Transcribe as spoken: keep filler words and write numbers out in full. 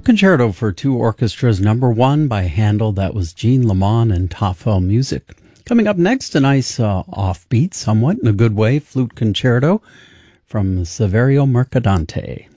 Concerto for Two Orchestras, number one by Handel. That was Jean Lamont and Tafel Music. Coming up next, a nice uh, offbeat, somewhat in a good way, flute concerto from Saverio Mercadante.